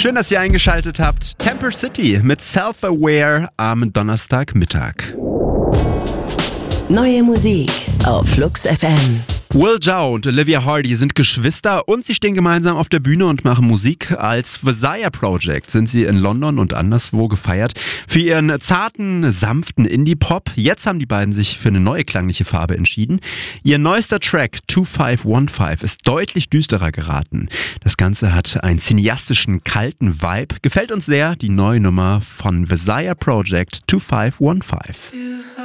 Schön, dass ihr eingeschaltet habt. Temper City mit Self-Aware am Donnerstagmittag. Neue Musik auf Flux FM. Will Zhao und Olivia Hardy sind Geschwister und sie stehen gemeinsam auf der Bühne und machen Musik. Als Visaya Project sind sie in London und anderswo gefeiert für ihren zarten, sanften Indie-Pop. Jetzt haben die beiden sich für eine neue klangliche Farbe entschieden. Ihr neuester Track 2515 ist deutlich düsterer geraten. Das Ganze hat einen cineastischen, kalten Vibe. Gefällt uns sehr, die neue Nummer von Visaya Project 2515.